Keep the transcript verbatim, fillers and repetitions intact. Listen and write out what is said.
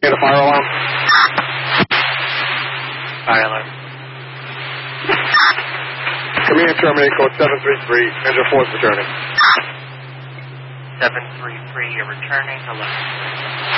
Get a fire alarm. Fire alarm. Command terminate code seven three three. Engine four is returning. seven three three, you're returning. Hello.